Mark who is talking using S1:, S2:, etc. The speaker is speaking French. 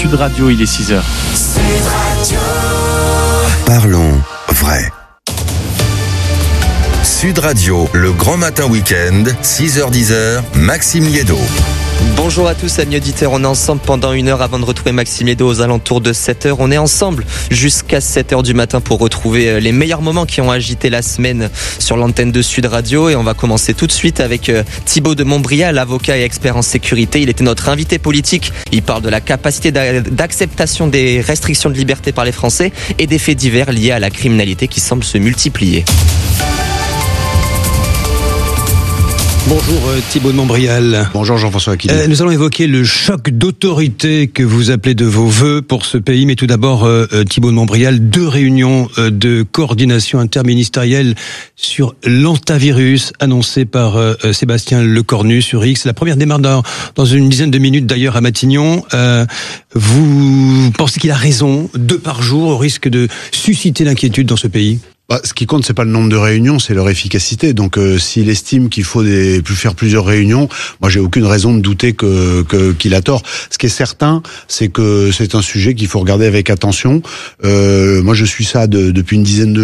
S1: Sud Radio, il est 6h.
S2: Parlons vrai. Sud Radio, le grand matin week-end, 6h-10h, Maxime Liédo.
S3: Bonjour à tous amis auditeurs, on est ensemble pendant 1 heure avant de retrouver Maxime Liédo aux alentours de 7h. On est ensemble jusqu'à 7h du matin pour retrouver les meilleurs moments qui ont agité la semaine sur l'antenne de Sud Radio. Et on va commencer tout de suite avec Thibaut de Montbrial, avocat et expert en sécurité. Il était notre invité politique. Il parle de la capacité d'acceptation des restrictions de liberté par les Français et des faits divers liés à la criminalité qui semble se multiplier.
S4: Bonjour Thibaut de Montbrial.
S5: Bonjour Jean-François Aquilini.
S4: Nous allons évoquer le choc d'autorité que vous appelez de vos vœux pour ce pays. Mais tout d'abord, Thibaut de Montbrial, 2 réunions de coordination interministérielle sur l'antivirus annoncées par Sébastien Lecornu sur X. La première démarre dans une dizaine de minutes d'ailleurs à Matignon. Vous pensez qu'il a raison, 2 par jour, au risque de susciter l'inquiétude dans ce pays ?
S5: Ce qui compte, c'est pas le nombre de réunions, c'est leur efficacité. Donc, s'il estime qu'il faut faire plusieurs réunions, moi, j'ai aucune raison de douter qu'il a tort. Ce qui est certain, c'est que c'est un sujet qu'il faut regarder avec attention. Moi, je suis ça depuis une dizaine de